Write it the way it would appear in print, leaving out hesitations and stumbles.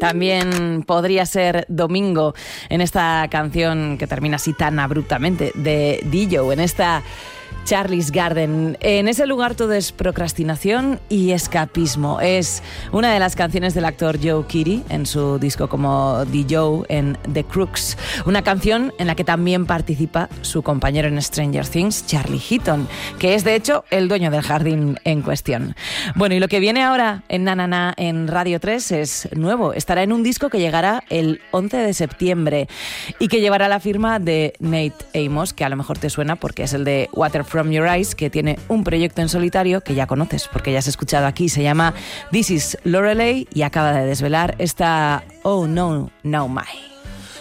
También podría ser Domingo en esta canción que termina así tan abruptamente de Dio, en esta Charlie's Garden. En ese lugar todo es procrastinación y escapismo. Es una de las canciones del actor Joe Keery en su disco como The Joe en The Crooks. Una canción en la que también participa su compañero en Stranger Things, Charlie Heaton, que es de hecho el dueño del jardín en cuestión. Bueno, y lo que viene ahora en Na Na Na en Radio 3 es nuevo. Estará en un disco que llegará el 11 de septiembre y que llevará la firma de Nate Amos, que a lo mejor te suena porque es el de Water From Your Eyes, que tiene un proyecto en solitario que ya conoces porque ya has escuchado aquí. Se llama This Is Lorelei y acaba de desvelar esta Oh No, Now My.